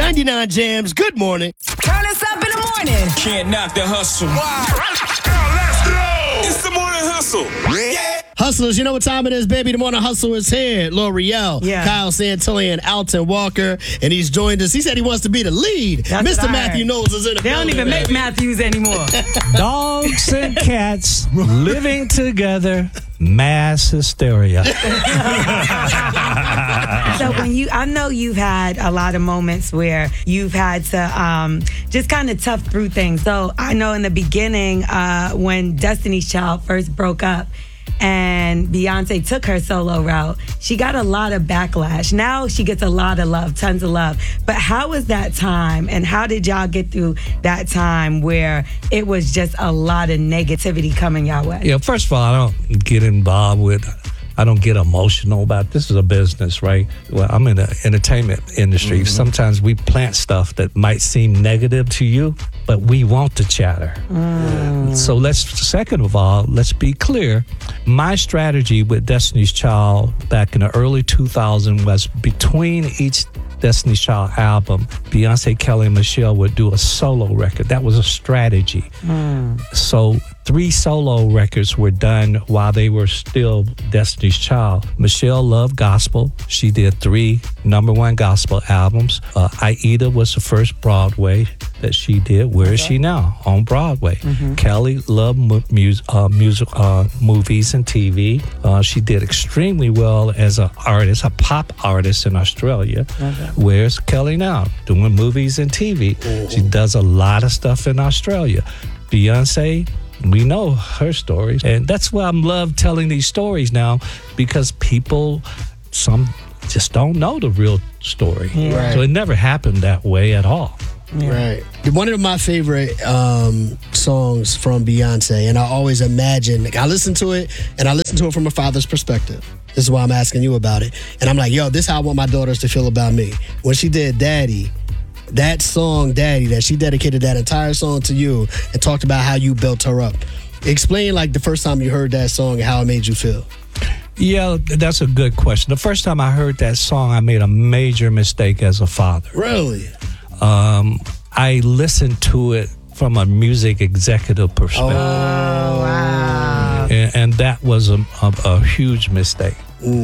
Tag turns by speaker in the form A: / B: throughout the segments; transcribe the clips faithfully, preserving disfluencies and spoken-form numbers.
A: ninety-nine Jams, good morning.
B: Turn us up in the morning.
C: Can't knock the hustle. Wow. Let's go. It's the morning hustle. Yeah.
A: Hustlers, you know what time it is, baby. The morning hustle is here. L'Oreal,
B: yeah.
A: Kyle Santillan, Alton Walker, and he's joined us. He said he wants to be the lead.
B: That's
A: Mister Matthew Knowles is in the
B: They don't
A: building,
B: even make
A: baby.
B: Matthews anymore.
D: Dogs and cats living together, mass hysteria.
B: So when you, I know you've had a lot of moments where you've had to um, just kind of tough through things. So I know in the beginning uh, when Destiny's Child first broke up and Beyonce took her solo route, she got a lot of backlash. Now she gets a lot of love, tons of love. But how was that time, and how did y'all get through that time where it was just a lot of negativity coming your way?
D: Yeah, first of all, I don't get involved with, I don't get emotional about, this is a business, right? Well, I'm in the entertainment industry. Mm-hmm. Sometimes we plant stuff that might seem negative to you, but we want the chatter. Mm. So let's, second of all, let's be clear. My strategy with Destiny's Child back in the early two thousands was between each Destiny's Child album, Beyonce, Kelly, and Michelle would do a solo record. That was a strategy. Mm. So three solo records were done while they were still Destiny's Child. Michelle loved gospel. She did three number one gospel albums. Uh, Aida was the first Broadway that she did. Where okay. is she now? On Broadway. Mm-hmm. Kelly loved mu- mus- uh, music, uh, movies and T V. Uh, she did extremely well as an artist, a pop artist in Australia. Okay. Where's Kelly now? Doing movies and T V. Mm-hmm. She does a lot of stuff in Australia. Beyonce, we know her stories. And that's why I love telling these stories now, because people, some just don't know the real story.
A: Yeah. Right.
D: So it never happened that way at all.
A: Yeah. Right. One of my favorite um, songs from Beyonce, and I always imagine, like, I listen to it, and I listen to it from a father's perspective. This is why I'm asking you about it. And I'm like, yo, this is how I want my daughters to feel about me. When she did Daddy, that song, Daddy, that she dedicated that entire song to you and talked about how you built her up. Explain, like, the first time you heard that song and how it made you feel.
D: Yeah, that's a good question. The first time I heard that song, I made a major mistake as a father.
A: Really?
D: Um, I listened to it from a music executive perspective.
A: Oh, wow.
D: And, and that was a, a, a huge mistake.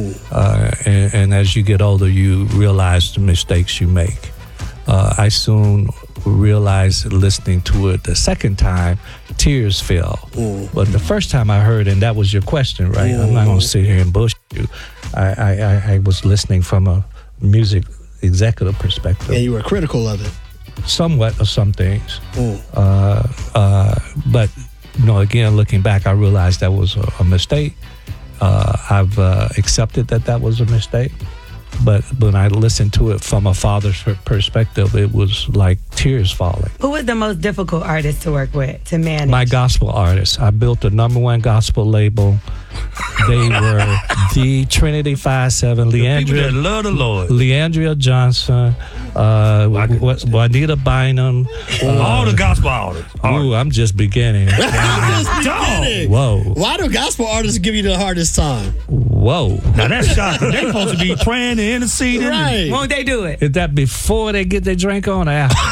D: Uh, and, and as you get older, you realize the mistakes you make. Uh, I soon realized, listening to it the second time, tears fell. Ooh. But the first time I heard, and that was your question, right? Ooh. I'm not going to sit here and bullshit you. I, I, I was listening from a music executive perspective.
A: And you were critical of it.
D: Somewhat of some things. Uh, uh, but, you know, again, looking back, I realized that was a, a mistake. Uh, I've uh, accepted that that was a mistake. But when I listened to it from a father's perspective, it was like tears falling.
B: Who was the most difficult artist to work with, to manage?
D: My gospel artists. I built the number one gospel label. They were the Trinity five seven, Leandria,
C: love the Lord.
D: Leandria Johnson, uh, Juanita Bynum.
C: Uh, all the gospel artists.
D: Ooh, I'm just beginning.
A: I'm just beginning.
D: Whoa.
A: Why do gospel artists give you the hardest time?
D: Whoa.
C: Now that's shocking. They're supposed to be praying and interceding.
A: Right.
B: Won't they do it?
D: Is that before they get their drink on or after?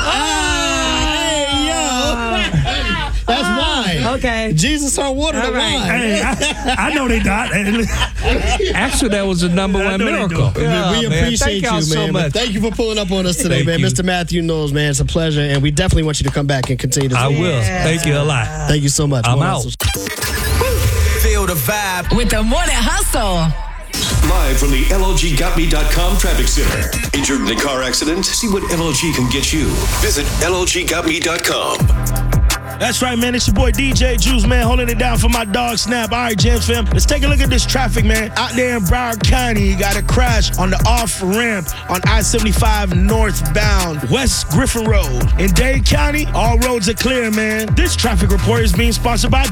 A: Hey, yo. That's wine.
B: Okay.
A: Jesus turned water to
B: right.
A: wine.
C: Hey, I, I know they not.
D: Actually, that was the number one miracle.
A: Yeah, we
D: man.
A: appreciate
D: Thank
A: you,
D: y'all
A: man.
D: so much.
A: Thank you for pulling up on us today,
D: Thank
A: man.
D: you.
A: Mister Matthew Knowles, man. It's a pleasure, and we definitely want you to come back and continue to
D: I will.
B: Yeah.
D: Thank you a lot.
A: Thank you so much.
D: I'm
A: Morning
D: out.
A: Hustle.
C: Feel the vibe.
B: With the morning hustle.
E: Live from the L L G got me dot com traffic center. Injured in a car accident? See what L L G can get you. Visit L L G got me dot com.
C: That's right, man. It's your boy D J Juice, man, holding it down for my dog Snap. All right, Jams fam, let's take a look at this traffic, man. Out there in Broward County, you got a crash on the off-ramp on I seventy-five northbound, West Griffin Road. In Dade County, all roads are clear, man. This traffic report is being sponsored by